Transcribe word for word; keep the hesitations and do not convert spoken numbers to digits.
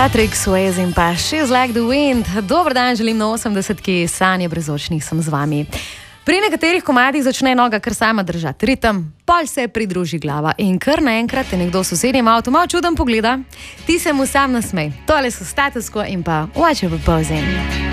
Patrick Swayze in pa She's Like the Wind. Dober dan, želim na osemdesetki, sanje brezočnih sem z vami. Pri nekaterih komadih začne noga kar sama držati ritem, pol se pridruži glava in kar naenkrat te nekdo s sosednjim avtom malo čudem pogleda, ti se mu sam nasmej. Tole so Status Quo in pa Watch Your Proposing.